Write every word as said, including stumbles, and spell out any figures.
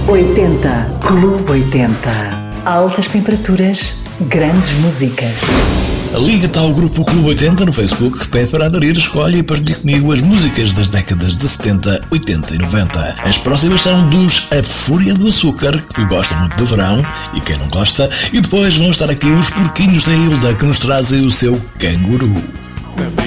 oitenta. Clube oitenta. Altas temperaturas, grandes músicas. Liga-te ao grupo Clube oitenta no Facebook, pede para aderir, escolhe e partilhe comigo as músicas das décadas de setenta, oitenta e noventa. As próximas são dos A Fúria do Açúcar, que gostam muito do verão, e quem não gosta, e depois vão estar aqui os Porquinhos da Hilda, que nos trazem o seu Canguru.